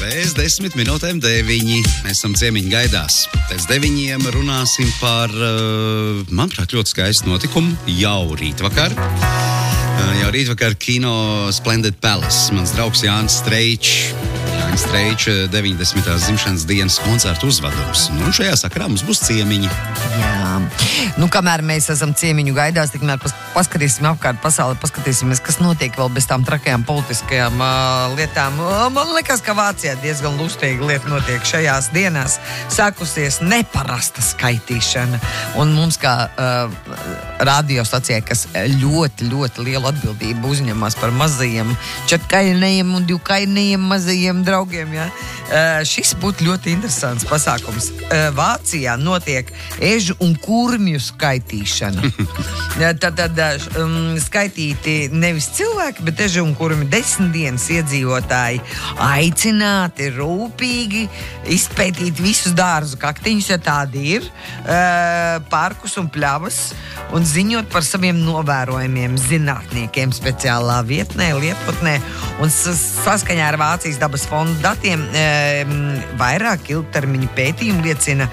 Bez 10 minūtēm 9. Mēs esam ciemiņu gaidās. Pēc 9 runāsim par, manuprāt, ļoti skaistu notikumu jau rītvakar. Jau rītvakar kino Splendid Palace. Mans draugs Jānis Streičs 90. dzimšanas dienas koncertu uzvedums. Un šajā sakarā mums būs ciemiņi. Jā. Nu, kamēr mēs esam ciemiņu gaidās, tikmēr paskatīsim apkārt pasauli, paskatīsimies, kas notiek vēl bez tām trakajām politiskajām lietām. Man liekas, ka Vācijā diezgan lustīga lieta notiek šajās dienās. Sākusies neparasta skaitīšana. Un mums kā radiostacijai, kas ļoti, ļoti lielu atbildību uzņemās par mazajiem četkainajiem un divkainajiem mazajiem draugiem, ja? Šis būtu ļoti interesants pasākums. Vācijā notiek ežu un kurmju skaitīšana. Tad skaitīti nevis cilvēki, bet ežu un kurmju 10 dienas iedzīvotāji aicināti rūpīgi izpētīt visus dārzu kaktiņus, ja tādi ir, parkus un pļavas, un ziņot par saviem novērojumiem zinātniekiem speciālā vietnē, lietputnē, un saskaņā ar Vācijas dabas fonda datiem vairāk ilgtermiņa pētījumi liecina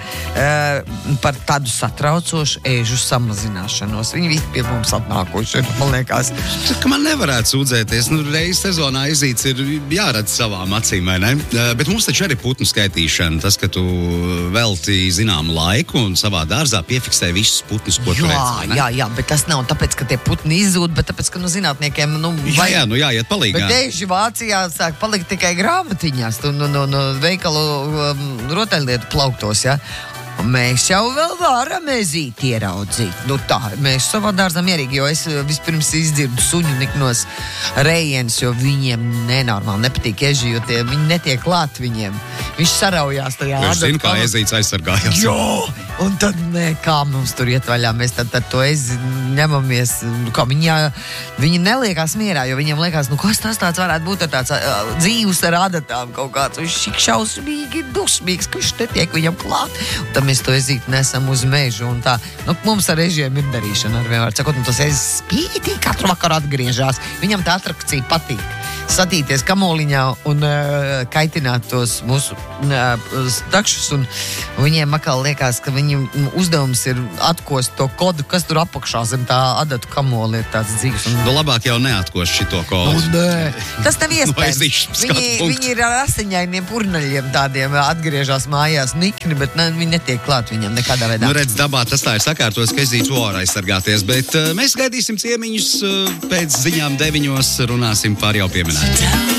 par tādu satraucošu ēžu samazināšanos. Viņi visi pie mums atnākuši, man liekas. Ka man nevarētu sūdzēties. Reiz sezonā izīts ir jāredz savām acīm, vai ne? Bet mums taču arī putnu skaitīšana. Tas, ka tu velti zināmu laiku un savā dārzā piefiksē visus putnus, ko tu redzi. Jā, bet tas nav tāpēc, ka tie putni izzūd, bet tāpēc, ka zinātniekiem, jāiet palīgā. Bet ēži Vācijā sāk palikt tikai grāmatiņās, no veikalu rotaļlietu plauktos, ja? Mēs jau vēl varam ezīt ieraudzīt. Tā, mēs savā dārzā mierīgi, jo es vispirms izdzirdu suņu niknos rējienas, jo viņiem nenormāli nepatīk eži, jo viņi netiek klāt viņiem. Viņš saraujās tajā adatu. Es zinu, kā ezīts aizsargājās. Jo! Un tad, kā mums tur iet vaļā, mēs tad to ezi ņemamies, kā viņi neliekās mierā, jo viņiem liekas, kas tas tāds varētu būt, tāds dzīvs ar adatām kaut kāds. Viņš šik šausmīgi dusmīgs, ka viņš netiek viņam klāt. Un tad mēs to ezīti nesam uz mežu un tā. Mums ar ežiem ir darīšana ar vienmēr. Sakot, tas ezis spītī katru vakaru atgriežās. Viņam tā atrakcija patīk. Satīties kamoliņā un kaitināt tos mūsu stakšus. Un viņiem atkal liekas, ka viņu uzdevums ir atkost to kodu, kas tur apakšā zem tā adatu kamoli ir tāds dzīves. Labāk jau neatkost šito kodu. Tas nav iespējams. Viņi ir ar asiņainiem purnaļiem tādiem atgriežās mājās nikni, bet viņi netiek klāt viņam nekādā veidā. Redz, dabā tas tā ir sakārtos, ka ezīts var aizsargāties, bet mēs gaidīsim ciemiņus pēc ziņām 9. runāsim par jau pieminētu.